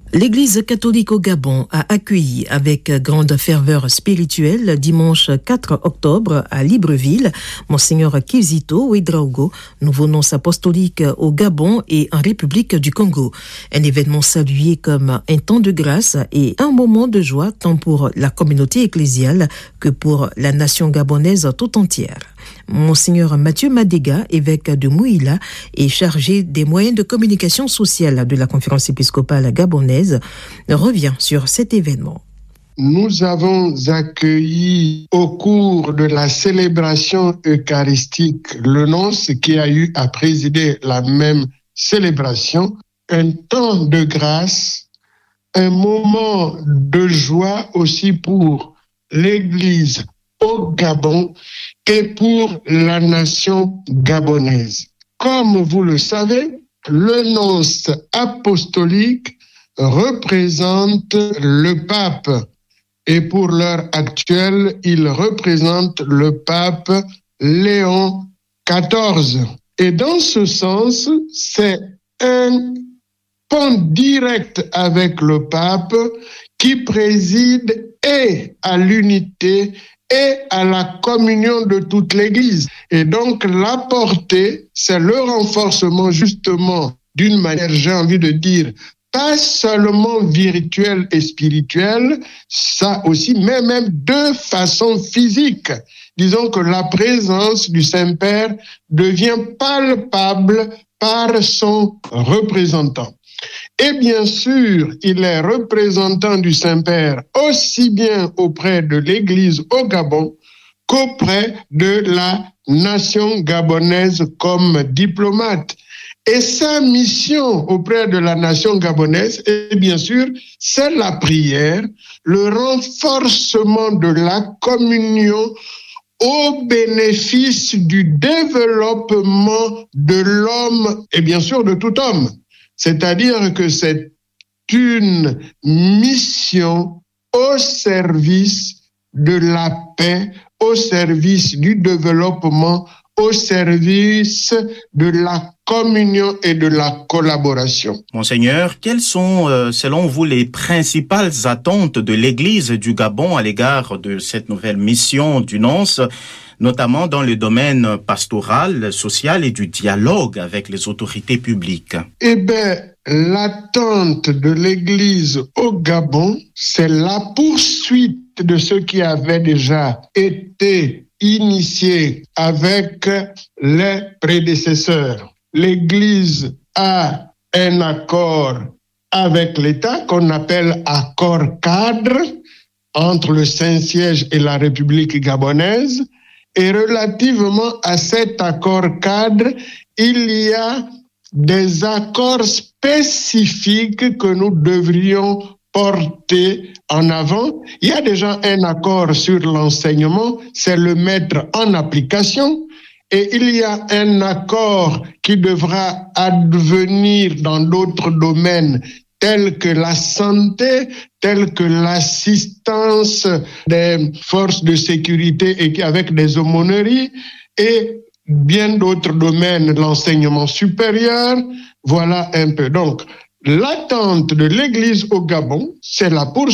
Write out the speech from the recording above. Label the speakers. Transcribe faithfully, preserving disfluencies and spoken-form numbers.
Speaker 1: L'Église catholique au Gabon a accueilli avec grande ferveur spirituelle dimanche quatre octobre à Libreville Monseigneur Kizito Ouedraogo, nouveau nonce apostolique au Gabon et en République du Congo. Un événement salué comme un temps de grâce et un moment de joie tant pour la communauté ecclésiale que pour la nation gabonaise tout entière. Monseigneur Mathieu Madega, évêque de Mouila et chargé des moyens de communication sociale de la conférence épiscopale gabonaise, revient sur cet événement.
Speaker 2: Nous avons accueilli au cours de la célébration eucharistique le nonce qui a eu à présider la même célébration, un temps de grâce, un moment de joie aussi pour l'Église au Gabon et pour la nation gabonaise. Comme vous le savez, le nonce apostolique représente le pape et pour l'heure actuelle, il représente le pape Léon quatorze. Et dans ce sens, c'est un pont direct avec le pape qui préside et à l'unité et à la communion de toute l'Église. Et donc, la portée, c'est le renforcement justement d'une manière, j'ai envie de dire, pas seulement virtuelle et spirituelle, ça aussi, mais même de façon physique. Disons que la présence du Saint-Père devient palpable par son représentant. Et bien sûr, il est représentant du Saint-Père aussi bien auprès de l'Église au Gabon qu'auprès de la nation gabonaise comme diplomate. Et sa mission auprès de la nation gabonaise, et bien sûr, c'est la prière, le renforcement de la communion au bénéfice du développement de l'homme et bien sûr de tout homme. C'est-à-dire que c'est une mission au service de la paix, au service du développement, au service de la communion et de la collaboration.
Speaker 3: Monseigneur, quelles sont, euh, selon vous, les principales attentes de l'Église du Gabon à l'égard de cette nouvelle mission du nonce, notamment dans le domaine pastoral, social et du dialogue avec les autorités publiques?
Speaker 2: Eh bien, l'attente de l'Église au Gabon, c'est la poursuite de ce qui avait déjà été initié avec les prédécesseurs. L'Église a un accord avec l'État qu'on appelle accord cadre entre le Saint-Siège et la République gabonaise. Et relativement à cet accord cadre, il y a des accords spécifiques que nous devrions porter en avant. Il y a déjà un accord sur l'enseignement, c'est le mettre en application. Et il y a un accord qui devra advenir dans d'autres domaines tels que la santé, tels que l'assistance des forces de sécurité et avec des aumôneries et bien d'autres domaines, l'enseignement supérieur. Voilà un peu. Donc, l'attente de l'Église au Gabon, c'est la poursuite